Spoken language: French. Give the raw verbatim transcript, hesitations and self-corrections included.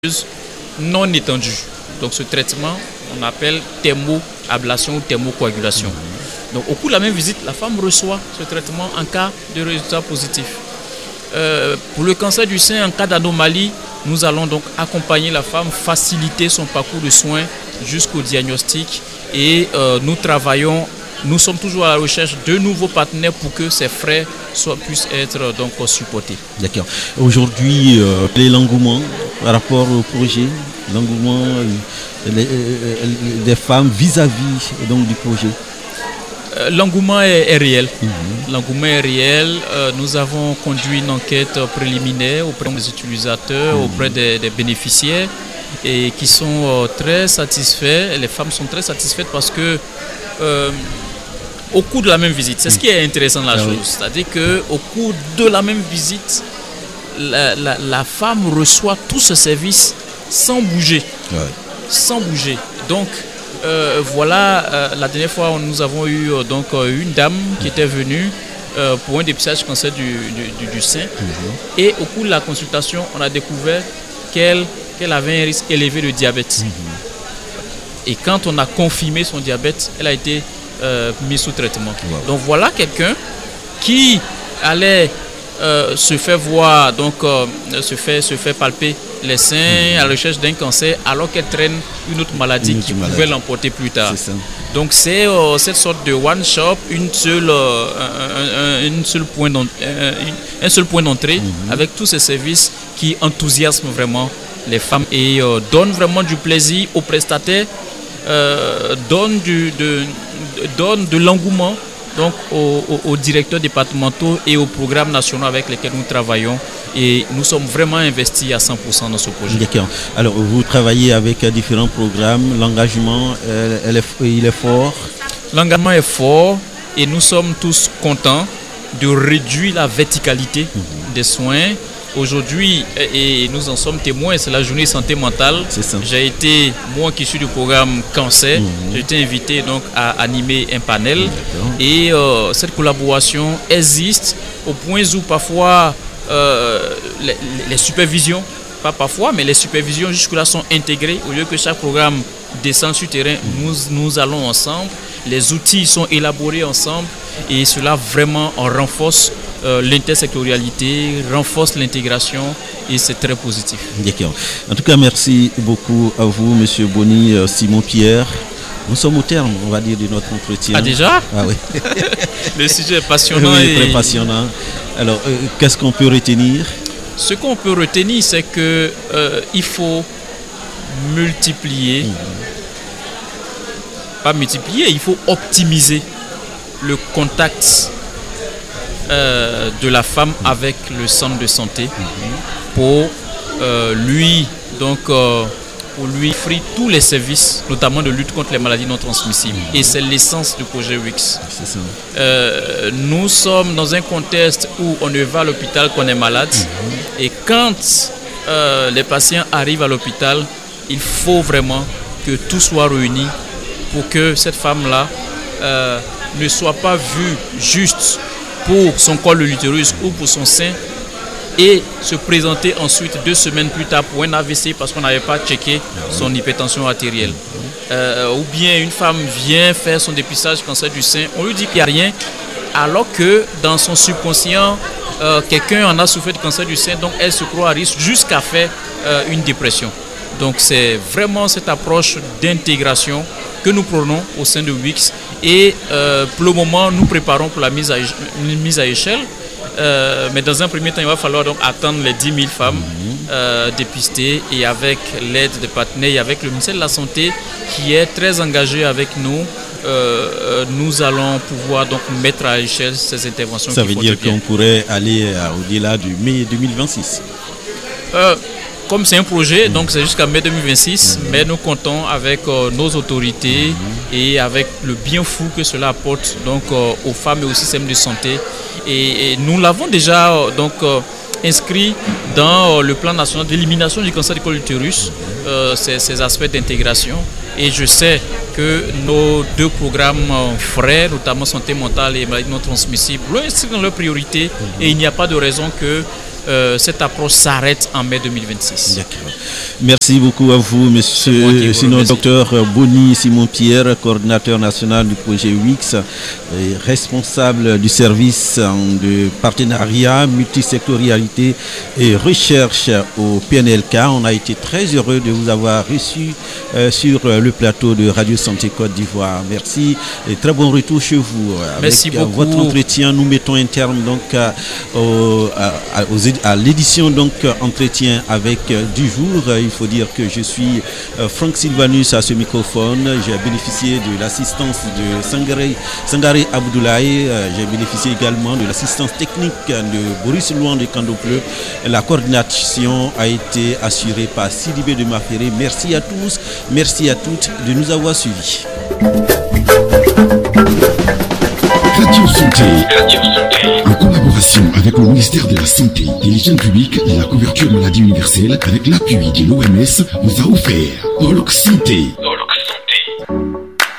non étendue. Donc ce traitement, on appelle thermoablation ou thermocoagulation. Mmh. Donc au cours de la même visite, la femme reçoit ce traitement en cas de résultat positif. Euh, pour le cancer du sein, en cas d'anomalie, nous allons donc accompagner la femme, faciliter son parcours de soins jusqu'au diagnostic et euh, nous travaillons, nous sommes toujours à la recherche de nouveaux partenaires pour que ces frais soient, puissent être donc supportés. D'accord. Aujourd'hui, euh, quel est l'engouement par rapport au projet, l'engouement euh, euh, des femmes vis-à-vis donc du projet? Euh, L'engouement est, est réel. Mmh. L'engouement est réel. Euh, nous avons conduit une enquête préliminaire auprès des utilisateurs, mmh. auprès des, des bénéficiaires et qui sont euh, très satisfaits. Les femmes sont très satisfaites parce que euh, au cours de la même visite, c'est ce qui est intéressant de la ah, chose, oui. C'est-à-dire qu'au cours de la même visite, la, la, la femme reçoit tout ce service sans bouger. Ouais. Sans bouger. Donc, euh, voilà, euh, la dernière fois, nous avons eu euh, donc, euh, une dame qui était venue euh, pour un dépistage du cancer du, du, du, du sein. Mm-hmm. Et au cours de la consultation, on a découvert qu'elle, qu'elle avait un risque élevé de diabète. Mm-hmm. Et quand on a confirmé son diabète, elle a été Euh, mis sous traitement. Wow. Donc voilà quelqu'un qui allait euh, se faire voir, donc euh, se fait se fait palper les seins mmh. à la recherche d'un cancer, alors qu'elle traîne une autre maladie une autre qui maladie. pouvait l'emporter plus tard. Donc c'est euh, cette sorte de one shop, une seule euh, un, un, une seul point un, un seul point d'entrée mmh. avec tous ces services qui enthousiasment vraiment les femmes et euh, donnent vraiment du plaisir aux prestataires. Euh, donne, du, de, donne de l'engouement donc aux, aux, aux directeurs départementaux et aux programmes nationaux avec lesquels nous travaillons et nous sommes vraiment investis à cent pour cent dans ce projet. D'accord. Alors vous travaillez avec différents programmes, l'engagement elle est, il est fort. L'engagement est fort et nous sommes tous contents de réduire la verticalité mmh. des soins. Aujourd'hui, et nous en sommes témoins, c'est la journée santé mentale. J'ai été, moi qui suis du programme cancer, mmh. j'ai été invité donc à animer un panel. Et euh, cette collaboration existe au point où parfois euh, les, les supervisions, pas parfois, mais les supervisions jusque-là sont intégrées. Au lieu que chaque programme descende sur terrain, mmh. nous, nous allons ensemble. Les outils sont élaborés ensemble et cela vraiment en renforce Euh, l'intersectorialité, renforce l'intégration et c'est très positif. D'accord. En tout cas, merci beaucoup à vous, Monsieur Boni, euh, Simon Pierre. Nous sommes au terme, on va dire, de notre entretien. Ah déjà? Ah oui. Le sujet est passionnant. Oui, et... très passionnant. Alors, euh, qu'est-ce qu'on peut retenir? Ce qu'on peut retenir, c'est que euh, il faut multiplier, mmh. pas multiplier, il faut optimiser le contact Euh, de la femme avec le centre de santé mm-hmm. pour euh, lui donc euh, pour lui offrir tous les services, notamment de lutte contre les maladies non transmissibles. Mm-hmm. Et c'est l'essence du projet W I C S. Euh, nous sommes dans un contexte où on ne va à l'hôpital qu'on est malade. Mm-hmm. Et quand euh, les patients arrivent à l'hôpital, il faut vraiment que tout soit réuni pour que cette femme-là euh, ne soit pas vue juste pour son col de l'utérus ou pour son sein et se présenter ensuite deux semaines plus tard pour un A V C parce qu'on n'avait pas checké son hypertension artérielle. Euh, ou bien une femme vient faire son dépistage cancer du sein, on lui dit qu'il n'y a rien alors que dans son subconscient, euh, quelqu'un en a souffert de cancer du sein, donc elle se croit à risque jusqu'à faire euh, une dépression. Donc c'est vraiment cette approche d'intégration que nous prenons au sein de W I C S et euh, pour le moment nous préparons pour la mise à, une mise à échelle euh, mais dans un premier temps il va falloir donc attendre les dix mille femmes euh, dépistées et avec l'aide des partenaires et avec le ministère de la Santé qui est très engagé avec nous euh, nous allons pouvoir donc mettre à échelle ces interventions. Ça veut dire qu'on pourrait aller au-delà du mai deux mille vingt-six. euh, Comme c'est un projet, donc c'est jusqu'à mai deux mille vingt-six, mmh. mais nous comptons avec euh, nos autorités mmh. et avec le bien fou que cela apporte donc, euh, aux femmes et au système de santé. Et, et nous l'avons déjà euh, donc, euh, inscrit dans euh, le plan national d'élimination du cancer du col de l'utérus, euh, ces, ces aspects d'intégration. Et je sais que nos deux programmes euh, frères, notamment santé mentale et maladies non transmissibles, l'ont inscrit dans leurs priorités mmh. et il n'y a pas de raison que euh, cette approche s'arrête en mai deux mille vingt-six. D'accord. Merci beaucoup à vous, monsieur, sinon docteur Boni Simon-Pierre, coordinateur national du projet W I X, et responsable du service de partenariat, multisectorialité et recherche au P N L K. On a été très heureux de vous avoir reçu euh, sur le plateau de Radio Santé Côte d'Ivoire. Merci et très bon retour chez vous. Merci Avec beaucoup. votre entretien, nous mettons un terme donc à, au, à, à, à l'édition donc entretien avec euh, du jour. Il faut dire que je suis euh, Franck Sylvanus à ce microphone. J'ai bénéficié de l'assistance de Sangaré, Sangaré Abdoulaye. Euh, J'ai bénéficié également de l'assistance technique de Boris Louan de Candopleu. La coordination a été assurée par Sidibé de Maféré. Merci à tous, merci à toutes de nous avoir suivis. Radio Santé, Radio Santé, en collaboration avec le ministère de la Santé, de l'Hygiène publique et de la couverture maladie universelle, avec l'appui de l'O M S, vous a offert Talk Santé.